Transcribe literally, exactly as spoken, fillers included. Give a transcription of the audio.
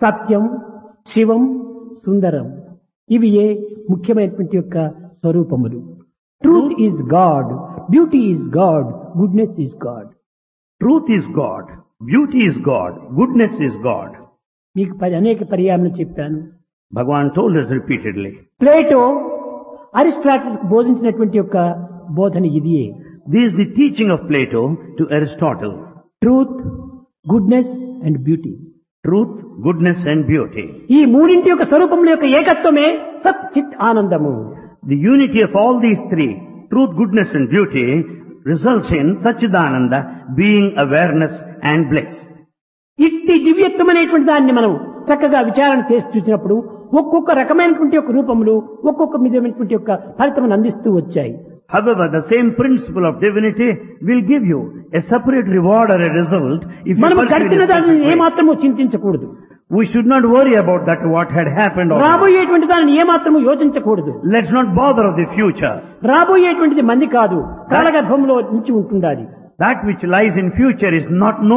సత్యం, శివం, సుందరం ఇవి ఏ ముఖ్యమైనటువంటి యొక్క స్వరూపములు. Truth is God, beauty is God, goodness is God. Truth is God, beauty is God, goodness is God. మీకు పరి- అనేక పర్యాయం చెప్పాను. Bhagavan told us repeatedly. Plato Aristotle బోధించినటువంటి యొక్క బోధన ఇదియే. This is the teaching of Plato to Aristotle. Truth, goodness and beauty. Truth, goodness and beauty. ఈ మూడింటి యొక్క స్వరూపముల యొక్క ఏకత్వమే సత్ చిత్ ఆనందము. The unity of all these three, truth, goodness and beauty, results in Satchidananda being awareness and bliss. ఇట్టి దివ్యత్వమైనటువంటి దాన్ని మనం చక్కగా విచారణ చేసి చూసినప్పుడు ఒక్కొక్క రకమైనటువంటి యొక్క రూపములు ఒక్కొక్క విధమైనటువంటి యొక్క ఫలితమును అందిస్తూ వచ్చాయి. However, the same principle of divinity will give you a separate reward or a result if you మనం pursue it గడిపిన in a దానిని specific way. ఏమాత్రము చింతించకూడదు. We should not worry about that what had happened. Or రాబోయేటువంటి దానిని ఏమాత్రము యోచించకూడదు. let's not bother of the future. రాబోయేటువంటిది మంది కాదు, కాలగర్భంలో నుంచి ఉంటుండాలి. That which lies in future is not known.